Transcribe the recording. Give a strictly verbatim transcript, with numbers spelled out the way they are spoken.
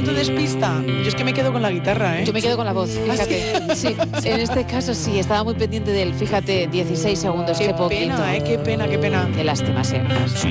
tú te despistas. Yo es que me quedo con la guitarra, ¿eh? Yo me quedo con la voz, fíjate. ¿Ah, sí? Sí, en este caso sí, estaba muy pendiente de él. Fíjate, dieciséis segundos, qué, qué poquito. Qué pena, ¿eh? Qué pena, qué pena. Qué lástima, sí.